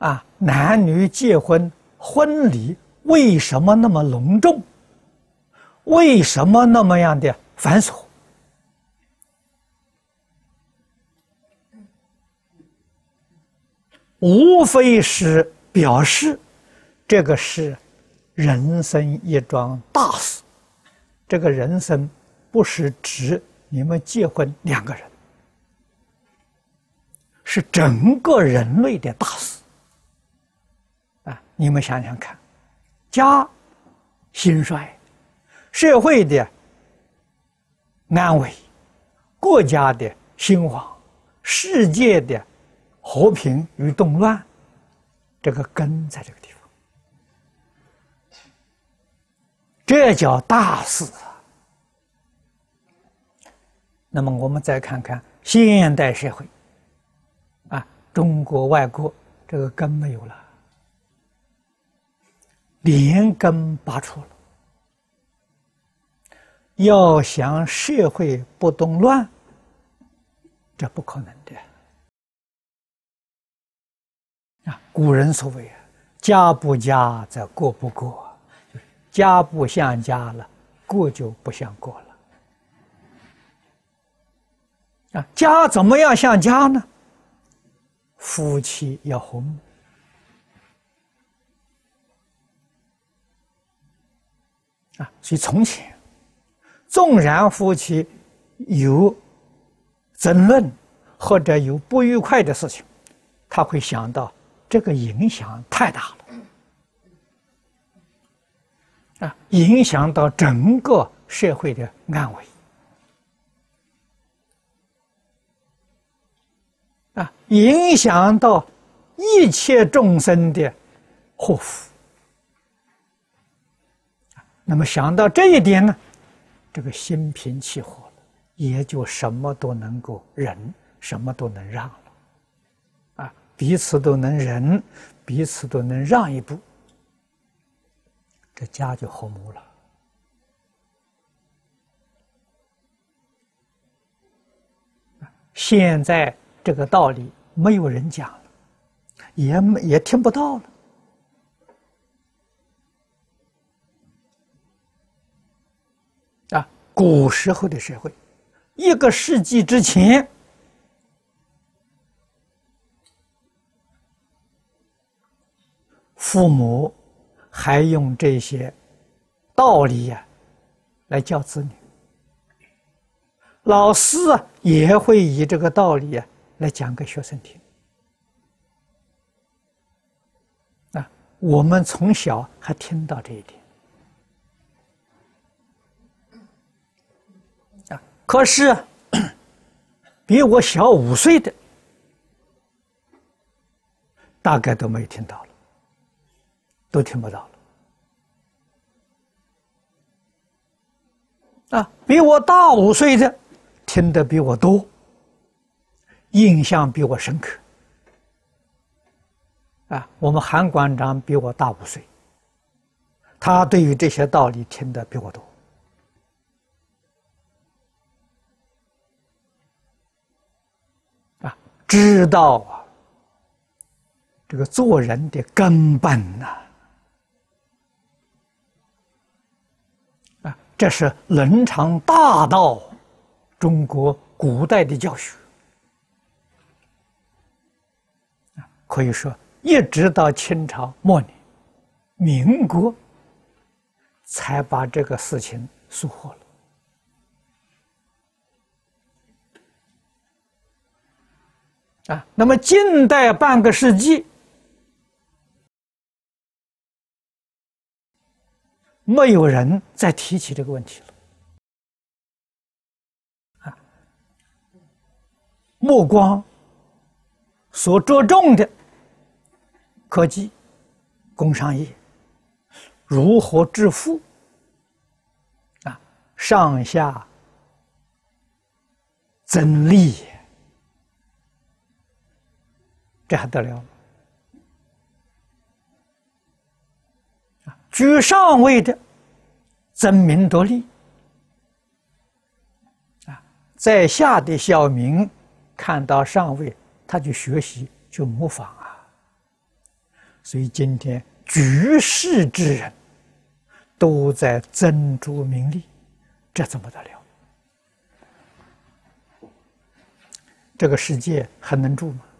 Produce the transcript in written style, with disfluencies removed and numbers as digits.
男女结婚婚礼为什么那么隆重？为什么那么样的繁琐？无非是表示这个是人生一桩大事。这个人生不是指你们结婚2个人，是整个人类的大事。你们想想看，家兴衰，社会的安危，国家的兴亡，世界的和平与动乱，这个根在这个地方，这叫大事啊。那么我们再看看现代社会，中国、外国这个根没有了，连根拔除了。要想社会不动乱，这不可能的。古人所谓家不家则国不国，就是家不像家了，国就不像国了。家怎么样像家呢？夫妻要和睦。所以从前纵然夫妻有争论或者有不愉快的事情，他会想到这个影响太大了，影响到整个社会的安危，影响到一切众生的祸福。那么想到这一点呢，这个心平气和了，也就什么都能够忍，什么都能让了，彼此都能忍，彼此都能让一步，这家就和睦了。现在这个道理没有人讲了，也听不到了。古时候的社会，1个世纪之前，父母还用这些道理来教子女，老师也会以这个道理来讲给学生听。我们从小还听到这一点。可是比我小5岁的，大概都没听到了，都听不到了。比我大5岁的，听得比我多，印象比我深刻。我们韩馆长比我大5岁，他对于这些道理听得比我多。知道这个做人的根本这是伦常大道，中国古代的教学。可以说一直到清朝末年、民国才把这个事情疏忽了。那么近代半个世纪，没有人再提起这个问题了。目光所着重的科技、工商业，如何致富，上下增利，这还得了吗？居上位的争名夺利，在下的小民看到上位，他就学习，就模仿所以今天举世之人都在增诸名利，这怎么得了？这个世界还能住吗？